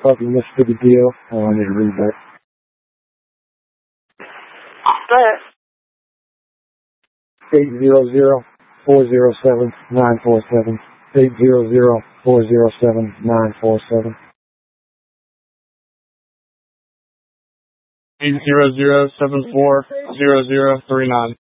Thought you missed the deal. I wanted to read that. Go ahead. 800-407-947. 800-407-947. 800-740039.